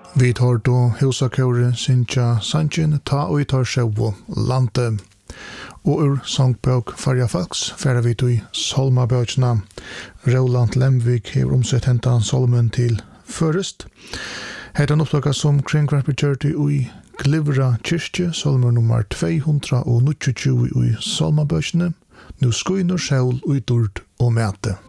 Vi tar då husakåre Sintja Sanchen ta och tar själv lante. Og ur sangbøk Farja Falks færer vi til Solmabøkene. Roland Lemvik har omsett hentet Solmen til først. Hetan opptaket som kringkvarpetjørte i Glivra kyrkje, Solmer nummer 229 i Solmabøkene. Nu skuiner sjål ut ord og mæte.